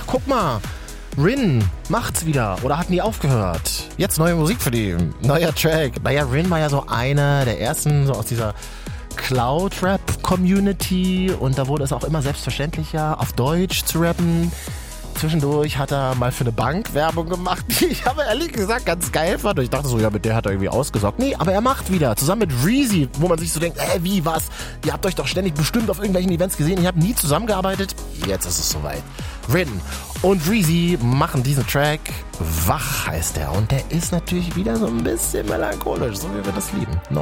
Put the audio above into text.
guck mal, Rin macht's wieder oder hat nie aufgehört. Jetzt neue Musik für die, neuer Track. Naja, Rin war ja so einer der ersten so aus dieser Cloud-Rap-Community und da wurde es auch immer selbstverständlicher, auf Deutsch zu rappen. Zwischendurch hat er mal für eine Bank Werbung gemacht, die ich aber ehrlich gesagt ganz geil fand. Und ich dachte so, ja, mit der hat er irgendwie ausgesorgt. Nee, aber er macht wieder, zusammen mit Reezy, wo man sich so denkt, wie, was? Ihr habt euch doch ständig bestimmt auf irgendwelchen Events gesehen, ihr habt nie zusammengearbeitet. Jetzt ist es soweit. Rin und Reezy machen diesen Track. Wach heißt der und der ist natürlich wieder so ein bisschen melancholisch, so wie wir das lieben.